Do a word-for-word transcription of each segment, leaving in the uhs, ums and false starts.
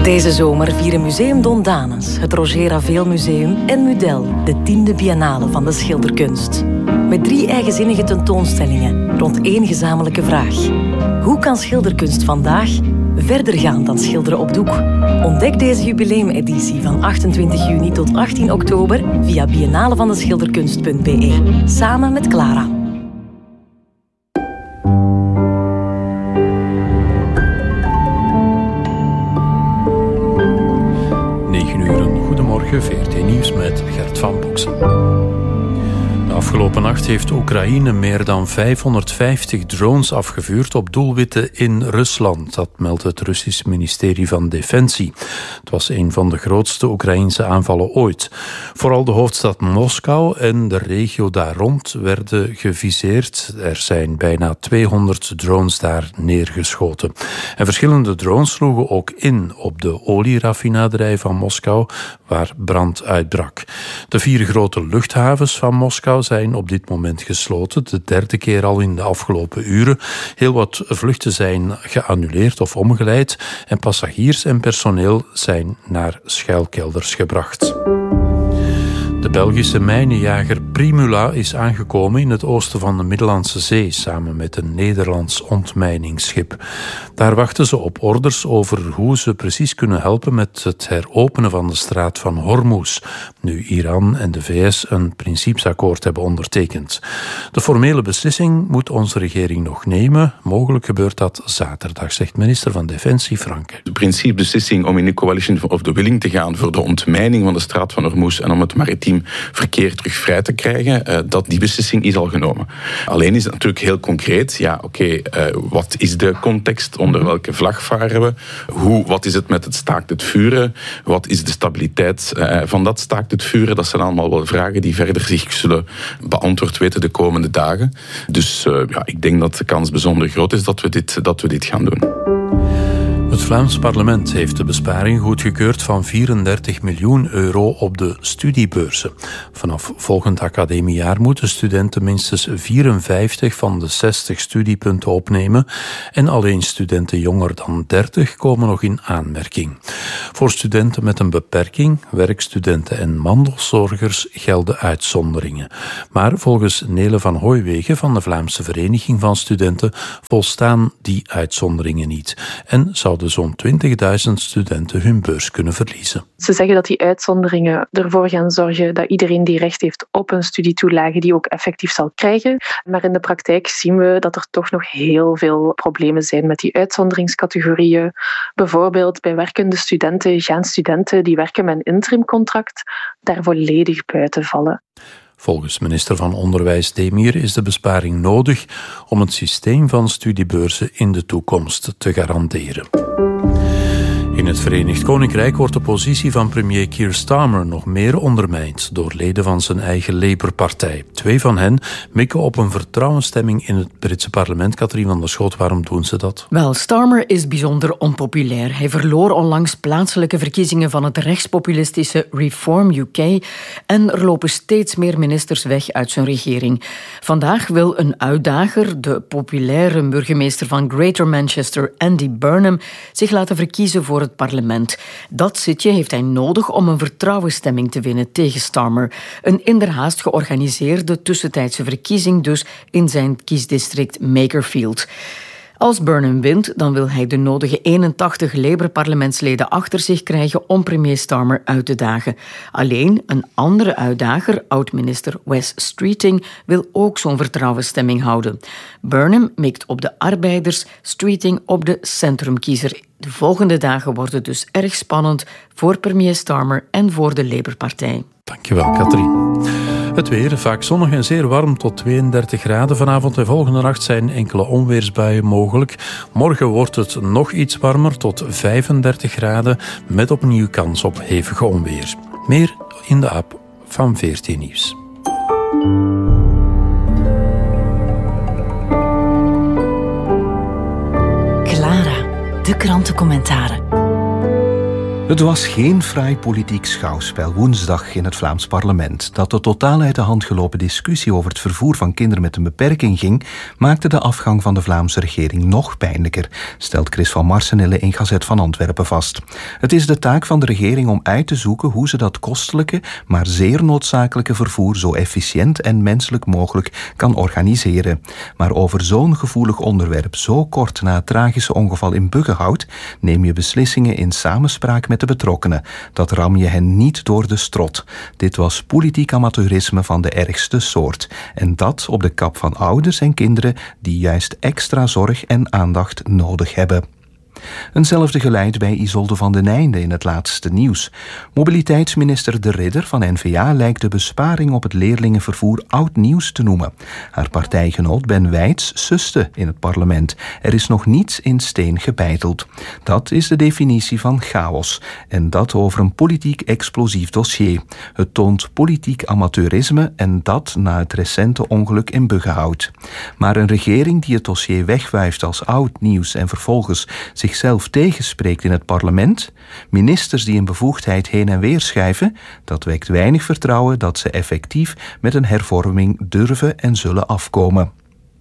Deze zomer vieren Museum Don Danes, het Roger Ravel Museum en Mudel de tiende biennale van de schilderkunst. Met drie eigenzinnige tentoonstellingen rond één gezamenlijke vraag. Hoe kan schilderkunst vandaag verder gaan dan schilderen op doek? Ontdek deze jubileumeditie van achtentwintig juni tot achttien oktober via biennalevandeschilderkunst punt b e, samen met Clara. V R T Nieuws met Gert van Boksen. De afgelopen nacht heeft Oekraïne meer dan vijfhonderdvijftig drones afgevuurd op doelwitten in Rusland. Dat meldt het Russisch ministerie van Defensie. Het was een van de grootste Oekraïnse aanvallen ooit. Vooral de hoofdstad Moskou en de regio daar rond werden geviseerd. Er zijn bijna tweehonderd drones daar neergeschoten. En verschillende drones sloegen ook in op de olieraffinaderij van Moskou, waar brand uitbrak. De vier grote luchthavens van Moskou zijn op dit moment gesloten, de derde keer al in de afgelopen uren. Heel wat vluchten zijn geannuleerd of omgeleid en passagiers en personeel zijn naar schuilkelders gebracht. De Belgische mijnenjager Primula is aangekomen in het oosten van de Middellandse Zee samen met een Nederlands ontmijningsschip. Daar wachten ze op orders over hoe ze precies kunnen helpen met het heropenen van de straat van Hormuz, nu Iran en de V S een principesakkoord hebben ondertekend. De formele beslissing moet onze regering nog nemen. Mogelijk gebeurt dat zaterdag, zegt minister van Defensie Franke. De principebeslissing om in de coalition of the willing te gaan voor de ontmijning van de straat van Hormuz en om het maritiem verkeer terug vrij te krijgen, dat die beslissing is al genomen. Alleen is het natuurlijk heel concreet. Ja, oké, okay, uh, wat is de context? Onder welke vlag varen we? Hoe, wat is het met het staakt het vuren? Wat is de stabiliteit uh, van dat staakt het vuren? Dat zijn allemaal wel vragen die verder zich zullen beantwoord weten de komende dagen. Dus uh, ja, ik denk dat de kans bijzonder groot is dat we dit, dat we dit gaan doen. Het Vlaams parlement heeft de besparing goedgekeurd van vierendertig miljoen euro op de studiebeurzen. Vanaf volgend academiejaar moeten studenten minstens vierenvijftig van de zestig studiepunten opnemen en alleen studenten jonger dan dertig komen nog in aanmerking. Voor studenten met een beperking, werkstudenten en mantelzorgers gelden uitzonderingen. Maar volgens Nele van Hooijwegen van de Vlaamse Vereniging van Studenten volstaan die uitzonderingen niet en zouden zo'n twintigduizend studenten hun beurs kunnen verliezen. Ze zeggen dat die uitzonderingen ervoor gaan zorgen dat iedereen die recht heeft op een studietoelage die ook effectief zal krijgen. Maar in de praktijk zien we dat er toch nog heel veel problemen zijn met die uitzonderingscategorieën. Bijvoorbeeld bij werkende studenten gaan studenten die werken met een interimcontract daar volledig buiten vallen. Volgens minister van Onderwijs Demir is de besparing nodig om het systeem van studiebeurzen in de toekomst te garanderen. In het Verenigd Koninkrijk wordt de positie van premier Keir Starmer nog meer ondermijnd door leden van zijn eigen Labour-partij. Twee van hen mikken op een vertrouwensstemming in het Britse parlement. Katrien van der Schoot, waarom doen ze dat? Wel, Starmer is bijzonder onpopulair. Hij verloor onlangs plaatselijke verkiezingen van het rechtspopulistische Reform U K en er lopen steeds meer ministers weg uit zijn regering. Vandaag wil een uitdager, de populaire burgemeester van Greater Manchester, Andy Burnham, zich laten verkiezen voor het parlement. Dat zitje heeft hij nodig om een vertrouwensstemming te winnen tegen Starmer. Een inderhaast georganiseerde tussentijdse verkiezing dus in zijn kiesdistrict Makerfield. Als Burnham wint, dan wil hij de nodige eenentachtig Labour-parlementsleden achter zich krijgen om premier Starmer uit te dagen. Alleen een andere uitdager, oud-minister Wes Streeting, wil ook zo'n vertrouwensstemming houden. Burnham mikt op de arbeiders, Streeting op de centrumkiezer. De volgende dagen worden dus erg spannend voor premier Starmer en voor de Labour-partij. Dankjewel, Katrien. Het weer, vaak zonnig en zeer warm tot tweeëndertig graden. Vanavond en volgende nacht zijn enkele onweersbuien mogelijk. Morgen wordt het nog iets warmer tot vijfendertig graden met opnieuw kans op hevige onweer. Meer in de app van V R T Nieuws. Clara, de krantencommentaren. Het was geen fraai politiek schouwspel woensdag in het Vlaams parlement. Dat de totaal uit de hand gelopen discussie over het vervoer van kinderen met een beperking ging, maakte de afgang van de Vlaamse regering nog pijnlijker, stelt Chris van Marsenille in Gazet van Antwerpen vast. Het is de taak van de regering om uit te zoeken hoe ze dat kostelijke, maar zeer noodzakelijke vervoer zo efficiënt en menselijk mogelijk kan organiseren. Maar over zo'n gevoelig onderwerp, zo kort na het tragische ongeval in Buggenhout, neem je beslissingen in samenspraak met de betrokkenen. Dat ram je hen niet door de strot. Dit was politiek amateurisme van de ergste soort. En dat op de kap van ouders en kinderen die juist extra zorg en aandacht nodig hebben. Eenzelfde geluid bij Isolde van den Einde in het laatste nieuws. Mobiliteitsminister De Ridder van N V A lijkt de besparing op het leerlingenvervoer oud nieuws te noemen. Haar partijgenoot Ben Wijts suste in het parlement. Er is nog niets in steen gebeiteld. Dat is de definitie van chaos. En dat over een politiek explosief dossier. Het toont politiek amateurisme en dat na het recente ongeluk in Buggenhout. Maar een regering die het dossier wegwuift als oud nieuws en vervolgens zich zichzelf tegenspreekt in het parlement, ministers die een bevoegdheid heen en weer schuiven, dat wekt weinig vertrouwen dat ze effectief met een hervorming durven en zullen afkomen.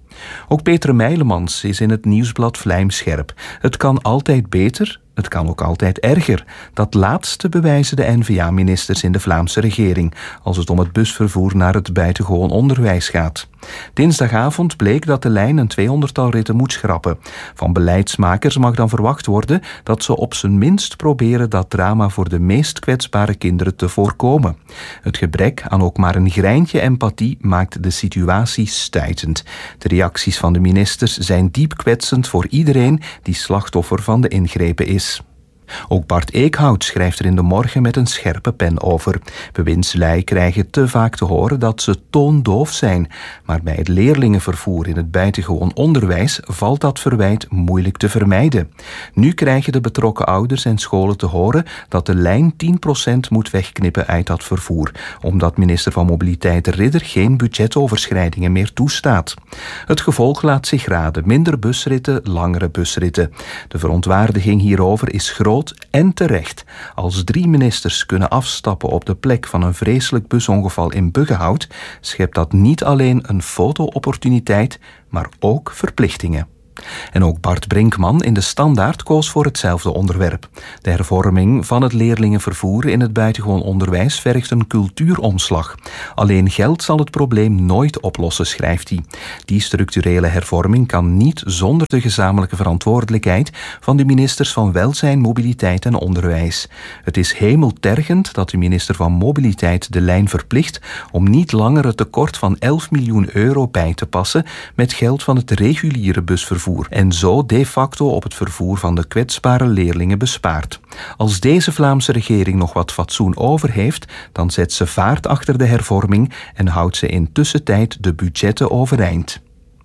Ook Peter Meilemans is in het nieuwsblad vlijmscherp. Het kan altijd beter, het kan ook altijd erger. Dat laatste bewijzen de N V A-ministers in de Vlaamse regering, als het om het busvervoer naar het buitengewoon onderwijs gaat. Dinsdagavond bleek dat de lijn een tweehonderdtal ritten moet schrappen. Van beleidsmakers mag dan verwacht worden dat ze op zijn minst proberen dat drama voor de meest kwetsbare kinderen te voorkomen. Het gebrek aan ook maar een greintje empathie maakt de situatie stuitend. De reacties van de ministers zijn diep kwetsend voor iedereen die slachtoffer van de ingrepen is. Ook Bart Eekhout schrijft er in de Morgen met een scherpe pen over. Bewindslui krijgen te vaak te horen dat ze toondoof zijn. Maar bij het leerlingenvervoer in het buitengewoon onderwijs valt dat verwijt moeilijk te vermijden. Nu krijgen de betrokken ouders en scholen te horen dat de lijn tien procent moet wegknippen uit dat vervoer, omdat minister van Mobiliteit De Ridder geen budgetoverschrijdingen meer toestaat. Het gevolg laat zich raden. Minder busritten, langere busritten. De verontwaardiging hierover is groot en terecht. Als drie ministers kunnen afstappen op de plek van een vreselijk busongeval in Buggenhout, schept dat niet alleen een foto-opportuniteit, maar ook verplichtingen. En ook Bart Brinkman in de Standaard koos voor hetzelfde onderwerp. De hervorming van het leerlingenvervoer in het buitengewoon onderwijs vergt een cultuuromslag. Alleen geld zal het probleem nooit oplossen, schrijft hij. Die structurele hervorming kan niet zonder de gezamenlijke verantwoordelijkheid van de ministers van Welzijn, Mobiliteit en Onderwijs. Het is hemeltergend dat de minister van Mobiliteit de lijn verplicht om niet langer het tekort van elf miljoen euro bij te passen met geld van het reguliere busvervoer en zo de facto op het vervoer van de kwetsbare leerlingen bespaart. Als deze Vlaamse regering nog wat fatsoen over heeft, dan zet ze vaart achter de hervorming en houdt ze in tussentijd de budgetten overeind.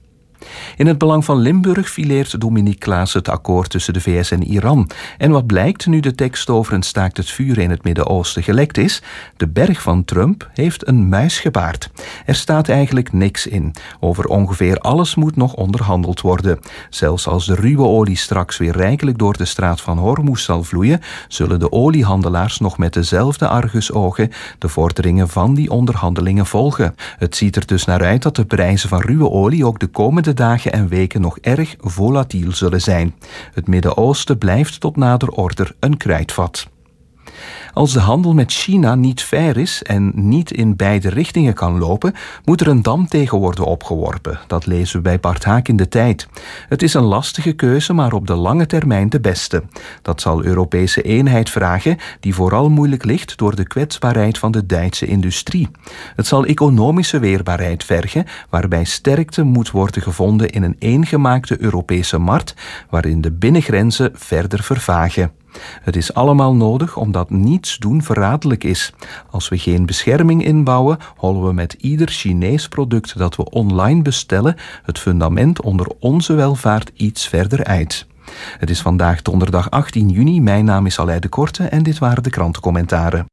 In het belang van Limburg fileert Dominique Claes het akkoord tussen de V S en Iran. En wat blijkt nu de tekst over een staakt het vuren in het Midden-Oosten gelekt is? De berg van Trump heeft een muis gebaard. Er staat eigenlijk niks in. Over ongeveer alles moet nog onderhandeld worden. Zelfs als de ruwe olie straks weer rijkelijk door de straat van Hormuz zal vloeien, zullen de oliehandelaars nog met dezelfde argusogen de vorderingen van die onderhandelingen volgen. Het ziet er dus naar uit dat de prijzen van ruwe olie ook de komende dagen en weken nog erg volatiel zullen zijn. Het Midden-Oosten blijft tot nader order een kruidvat. Als de handel met China niet fair is en niet in beide richtingen kan lopen, moet er een dam tegen worden opgeworpen. Dat lezen we bij Bart Haak in De Tijd. Het is een lastige keuze, maar op de lange termijn de beste. Dat zal Europese eenheid vragen, die vooral moeilijk ligt door de kwetsbaarheid van de Duitse industrie. Het zal economische weerbaarheid vergen, waarbij sterkte moet worden gevonden in een eengemaakte Europese markt, waarin de binnengrenzen verder vervagen. Het is allemaal nodig omdat niets doen verraderlijk is. Als we geen bescherming inbouwen, hollen we met ieder Chinees product dat we online bestellen het fundament onder onze welvaart iets verder uit. Het is vandaag donderdag achttien juni. Mijn naam is Aleid de Korte en dit waren de krantencommentaren.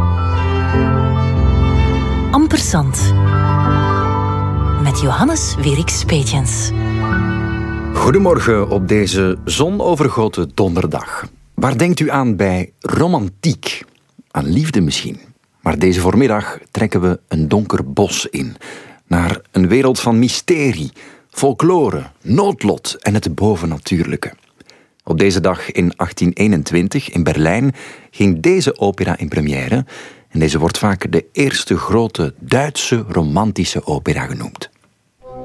Ampersand met Johannes Wierix Peetjens. Goedemorgen op deze zonovergoten donderdag. Waar denkt u aan bij romantiek? Aan liefde misschien. Maar deze voormiddag trekken we een donker bos in. Naar een wereld van mysterie, folklore, noodlot en het bovennatuurlijke. Op deze dag in achttien eenentwintig in Berlijn ging deze opera in première. En deze wordt vaak de eerste grote Duitse romantische opera genoemd.